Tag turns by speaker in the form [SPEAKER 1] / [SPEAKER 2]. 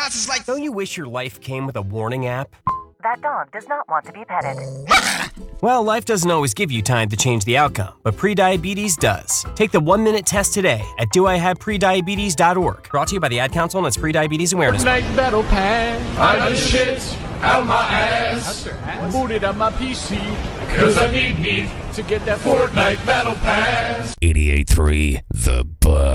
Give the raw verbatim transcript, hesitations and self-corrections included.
[SPEAKER 1] consequences like...
[SPEAKER 2] Don't you wish your life came with a warning app?
[SPEAKER 3] That dog does not want to be petted.
[SPEAKER 2] Well, life doesn't always give you time to change the outcome, but prediabetes does. Take the one-minute test today at do I have prediabetes dot org. Brought to you by the Ad Council and its Prediabetes Awareness.
[SPEAKER 4] Fortnite Battle Pass.
[SPEAKER 5] I done shit out my ass.
[SPEAKER 4] Booted up my P C.
[SPEAKER 5] Cause I need me
[SPEAKER 4] to get that
[SPEAKER 5] Fortnite Battle Pass.
[SPEAKER 6] eighty-eight point three The Buzz.